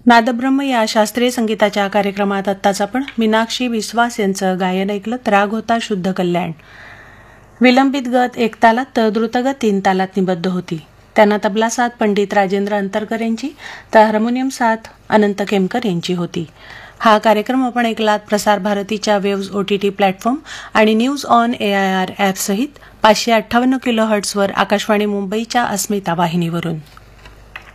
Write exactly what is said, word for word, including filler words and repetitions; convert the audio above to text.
नादब्रह्म या शास्त्रीय संगीताच्या कार्यक्रमात आत्ताच आपण मीनाक्षी विश्वास यांचं गायन ऐकलं. राग होता शुद्ध कल्याण. विलंबित गत एक तालात तर द्रुतगत तीन तालात निबद्ध होती. त्यांना तबला साथ पंडित राजेंद्र अंतरकर यांची तर हार्मोनियम साथ अनंत केमकर यांची होती. हा कार्यक्रम आपण ऐकलात प्रसार भारतीच्या वेव्ज ओटीटी प्लॅटफॉर्म आणि news on A I R ॲपसहित पाचशे अठ्ठावन्न किलो हर्ट्सवर आकाशवाणी मुंबईच्या अस्मिता वाहिनीवरून.